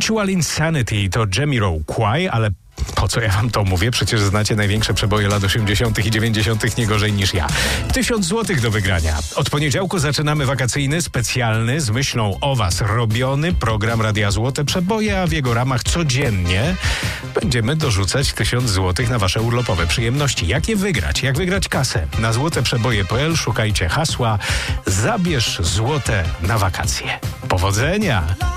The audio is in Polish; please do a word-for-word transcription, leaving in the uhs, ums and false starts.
Virtual Insanity to Jamiroquai, ale po co ja wam to mówię? Przecież znacie największe przeboje lat osiemdziesiątych i dziewięćdziesiątych nie gorzej niż ja. Tysiąc złotych do wygrania. Od poniedziałku zaczynamy wakacyjny, specjalny, z myślą o was robiony program Radia Złote Przeboje, a w jego ramach codziennie będziemy dorzucać tysiąc złotych na wasze urlopowe przyjemności. Jak je wygrać? Jak wygrać kasę? Na złoteprzeboje kropka p l szukajcie hasła Zabierz złote na wakacje. Powodzenia!